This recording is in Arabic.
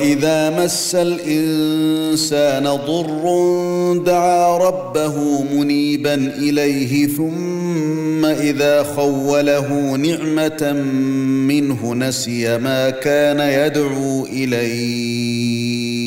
وَإِذَا مَسَّ الْإِنسَانَ ضُرٌّ دَعَا رَبَّهُ مُنِيبًا إِلَيْهِ ثُمَّ إِذَا خَوَّلَهُ نِعْمَةً مِنْهُ نَسِيَ مَا كَانَ يَدْعُو إِلَيْهِ